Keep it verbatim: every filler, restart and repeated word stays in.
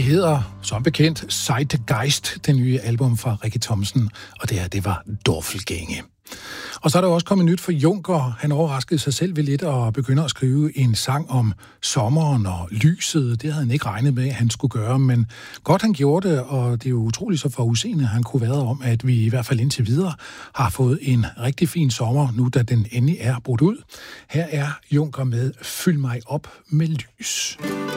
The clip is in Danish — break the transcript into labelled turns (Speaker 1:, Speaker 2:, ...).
Speaker 1: hedder som bekendt Zeitgeist, det nye album fra Rikke Thomsen, og det her, det var Dorfelgænge. Og så er der også kommet nyt for Juncker. Han overraskede sig selv ved lidt at begynde at skrive en sang om sommeren og lyset. Det havde han ikke regnet med, at han skulle gøre, men godt han gjorde det, og det er jo utroligt så forudseende, han kunne være om, at vi i hvert fald indtil videre har fået en rigtig fin sommer, nu da den endelig er brudt ud. Her er Juncker med Fyld mig op med lys.